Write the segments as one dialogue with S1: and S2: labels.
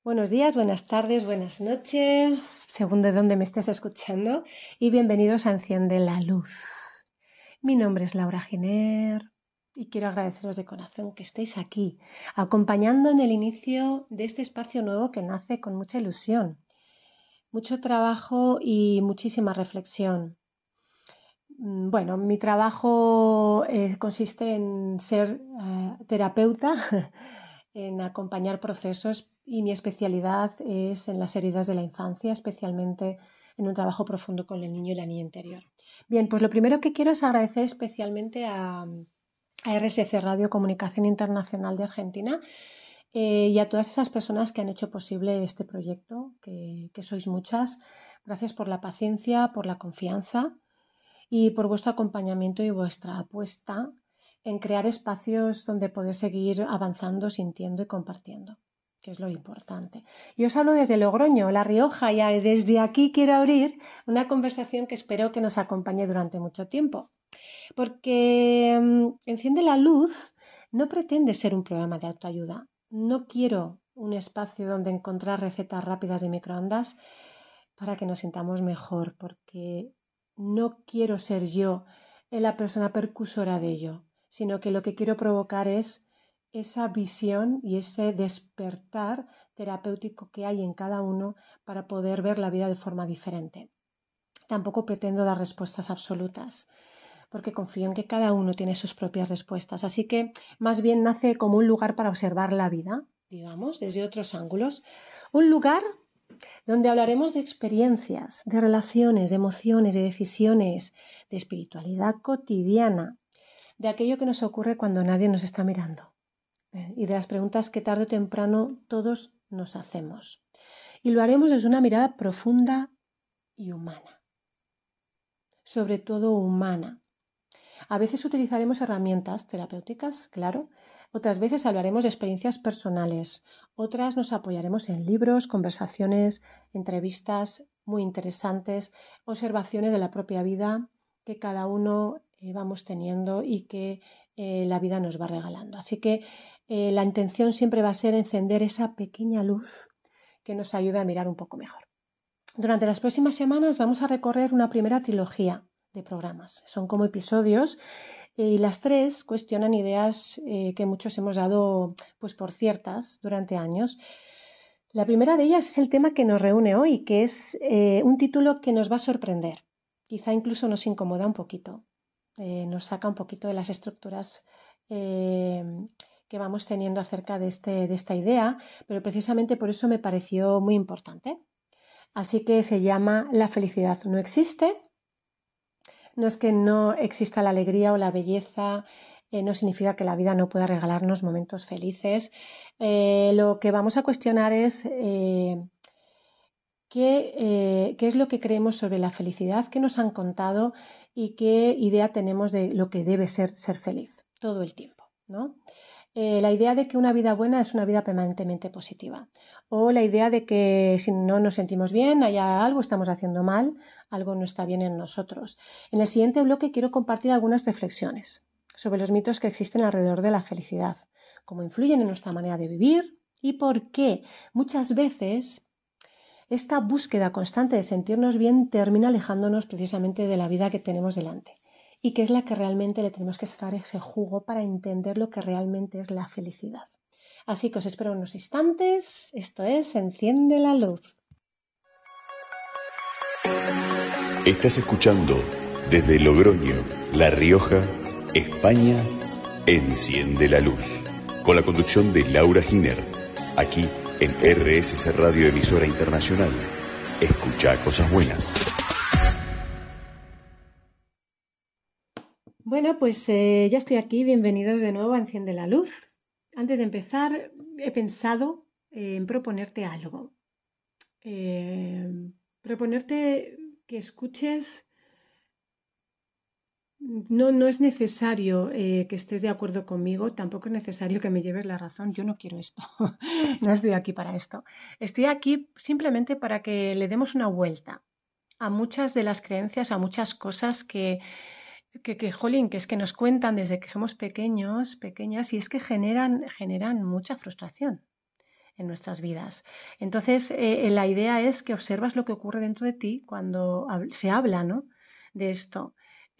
S1: Buenos días, buenas tardes, buenas noches, según de dónde me estés escuchando, y bienvenidos a Enciende la Luz. Mi nombre es Laura Giner y quiero agradeceros de corazón que estéis aquí, acompañando en el inicio de este espacio nuevo que nace con mucha ilusión, mucho trabajo y muchísima reflexión. Bueno, mi trabajo consiste en ser terapeuta, en acompañar procesos y mi especialidad es en las heridas de la infancia, especialmente en un trabajo profundo con el niño y la niña interior. Bien, pues lo primero que quiero es agradecer especialmente a RSC Radio Comunicación Internacional de Argentina y a todas esas personas que han hecho posible este proyecto, que sois muchas. Gracias por la paciencia, por la confianza y por vuestro acompañamiento y vuestra apuesta en crear espacios donde poder seguir avanzando, sintiendo y compartiendo, que es lo importante. Y os hablo desde Logroño, La Rioja, y desde aquí quiero abrir una conversación que espero que nos acompañe durante mucho tiempo, porque Enciende la Luz no pretende ser un programa de autoayuda. No quiero un espacio donde encontrar recetas rápidas de microondas para que nos sintamos mejor, porque no quiero ser yo la persona percusora de ello, sino que lo que quiero provocar es esa visión y ese despertar terapéutico que hay en cada uno para poder ver la vida de forma diferente. Tampoco pretendo dar respuestas absolutas, porque confío en que cada uno tiene sus propias respuestas. Así que más bien nace como un lugar para observar la vida, digamos, desde otros ángulos. Un lugar donde hablaremos de experiencias, de relaciones, de emociones, de decisiones, de espiritualidad cotidiana, de aquello que nos ocurre cuando nadie nos está mirando y de las preguntas que tarde o temprano todos nos hacemos. Y lo haremos desde una mirada profunda y humana, sobre todo humana. A veces utilizaremos herramientas terapéuticas, claro. Otras veces hablaremos de experiencias personales. Otras nos apoyaremos en libros, conversaciones, entrevistas muy interesantes, observaciones de la propia vida que cada uno vamos teniendo y que la vida nos va regalando. Así que la intención siempre va a ser encender esa pequeña luz que nos ayude a mirar un poco mejor. Durante las próximas semanas vamos a recorrer una primera trilogía de programas. Son como episodios y las tres cuestionan ideas que muchos hemos dado pues por ciertas durante años. La primera de ellas es el tema que nos reúne hoy, que es un título que nos va a sorprender. Quizá incluso nos incomoda un poquito, nos saca un poquito de las estructuras que vamos teniendo acerca de esta idea, pero precisamente por eso me pareció muy importante. Así que se llama La felicidad no existe. No es que no exista la alegría o la belleza, no significa que la vida no pueda regalarnos momentos felices. Lo que vamos a cuestionar es qué es lo que creemos sobre la felicidad, qué nos han contado y qué idea tenemos de lo que debe ser feliz todo el tiempo, ¿no? La idea de que una vida buena es una vida permanentemente positiva, o la idea de que si no nos sentimos bien, haya algo estamos haciendo mal, algo no está bien en nosotros. En el siguiente bloque quiero compartir algunas reflexiones sobre los mitos que existen alrededor de la felicidad, cómo influyen en nuestra manera de vivir y por qué muchas veces esta búsqueda constante de sentirnos bien termina alejándonos precisamente de la vida que tenemos delante y que es la que realmente le tenemos que sacar ese jugo para entender lo que realmente es la felicidad. Así que os espero unos instantes. Esto es Enciende la Luz.
S2: Estás escuchando desde Logroño, La Rioja, España, Enciende la Luz, con la conducción de Laura Giner, aquí en RSC Radio Emisora Internacional. Escucha cosas buenas.
S1: Bueno, pues ya estoy aquí. Bienvenidos de nuevo a Enciende la Luz. Antes de empezar, he pensado en proponerte algo. Proponerte que escuches. No es necesario que estés de acuerdo conmigo, tampoco es necesario que me lleves la razón. Yo no quiero esto, no estoy aquí para esto. Estoy aquí simplemente para que le demos una vuelta a muchas de las creencias, a muchas cosas jolín, que es que nos cuentan desde que somos pequeños, pequeñas, y es que generan mucha frustración. en nuestras vidas. Entonces, la idea es que observas lo que ocurre dentro de ti cuando se habla, ¿no?, de esto.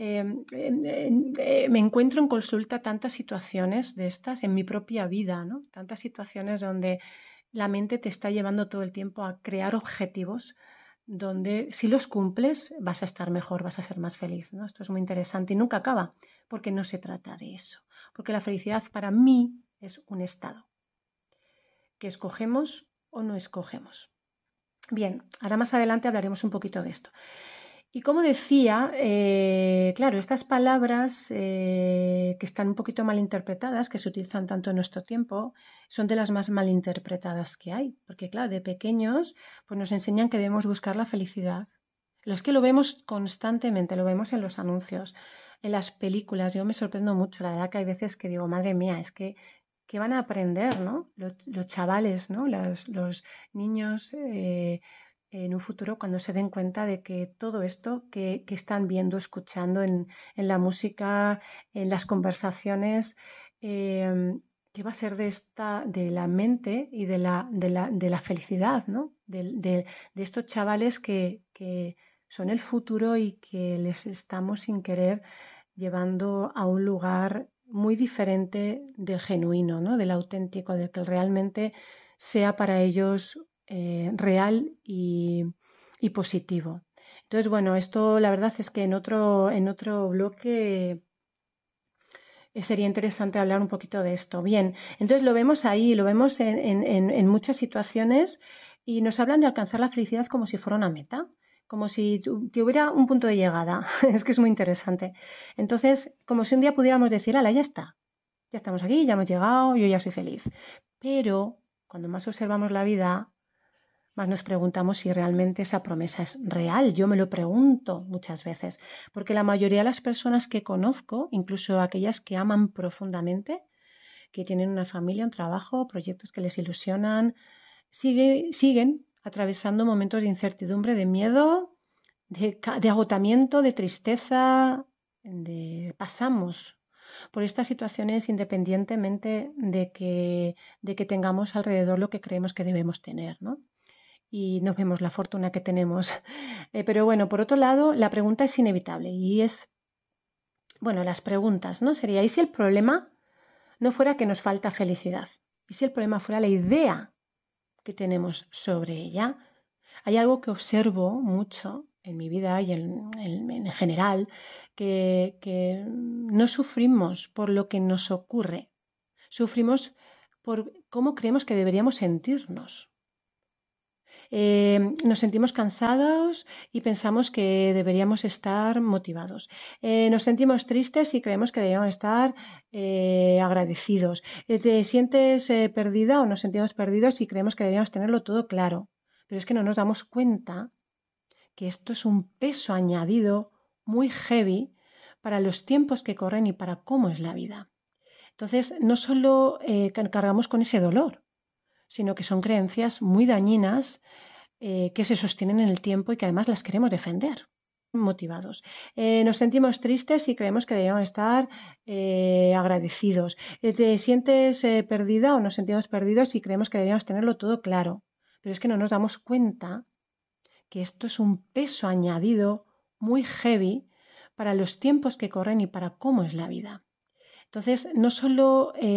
S1: Me encuentro en consulta tantas situaciones de estas en mi propia vida, ¿no? Tantas situaciones donde la mente te está llevando todo el tiempo a crear objetivos donde si los cumples vas a estar mejor, vas a ser más feliz, ¿no? Esto es muy interesante y nunca acaba, porque no se trata de eso. Porque la felicidad para mí es un estado que escogemos o no escogemos. Bien, ahora más adelante hablaremos un poquito de esto. Y como decía, claro, estas palabras que están un poquito mal interpretadas, que se utilizan tanto en nuestro tiempo, son de las más mal interpretadas que hay. Porque, claro, de pequeños pues nos enseñan que debemos buscar la felicidad. Es que lo vemos constantemente, lo vemos en los anuncios, en las películas. Yo me sorprendo mucho, la verdad que hay veces que digo, madre mía, es que van a aprender, ¿no? Los chavales, ¿no? Los niños en un futuro cuando se den cuenta de que todo esto que están viendo, escuchando en la música, en las conversaciones, que va a ser de la mente y de la felicidad, ¿no? De estos chavales que son el futuro y que les estamos sin querer llevando a un lugar muy diferente del genuino, ¿no?, del auténtico, del que realmente sea para ellos real y positivo. Entonces, bueno, esto la verdad es que en otro bloque sería interesante hablar un poquito de esto. Bien, entonces lo vemos ahí, lo vemos en muchas situaciones y nos hablan de alcanzar la felicidad como si fuera una meta, como si hubiera un punto de llegada. Es que es muy interesante. Entonces, como si un día pudiéramos decir, ala, ya está, ya estamos aquí, ya hemos llegado, yo ya soy feliz. Pero cuando más observamos la vida, más nos preguntamos si realmente esa promesa es real. Yo me lo pregunto muchas veces, porque la mayoría de las personas que conozco, incluso aquellas que aman profundamente, que tienen una familia, un trabajo, proyectos que les ilusionan, siguen atravesando momentos de incertidumbre, de miedo, de agotamiento, de tristeza, pasamos por estas situaciones independientemente de que tengamos alrededor lo que creemos que debemos tener, ¿no? Y no vemos la fortuna que tenemos. Pero bueno, por otro lado, la pregunta es inevitable y es, bueno, las preguntas, ¿no? Sería, ¿y si el problema no fuera que nos falta felicidad? ¿Y si el problema fuera la idea que tenemos sobre ella? Hay algo que observo mucho en mi vida y en general, que no sufrimos por lo que nos ocurre, sufrimos por cómo creemos que deberíamos sentirnos. Nos sentimos cansados y pensamos que deberíamos estar motivados. Nos sentimos tristes y creemos que deberíamos estar agradecidos. Te sientes perdida o nos sentimos perdidos y creemos que deberíamos tenerlo todo claro. Pero es que no nos damos cuenta que esto es un peso añadido muy heavy para los tiempos que corren y para cómo es la vida. Entonces, no solo cargamos con ese dolor, sino que son creencias muy dañinas que se sostienen en el tiempo y que además las queremos defender. Motivados. Nos sentimos tristes y creemos que debemos estar agradecidos. Te sientes perdida o nos sentimos perdidos y creemos que deberíamos tenerlo todo claro. Pero es que no nos damos cuenta que esto es un peso añadido muy heavy para los tiempos que corren y para cómo es la vida. Entonces, no solo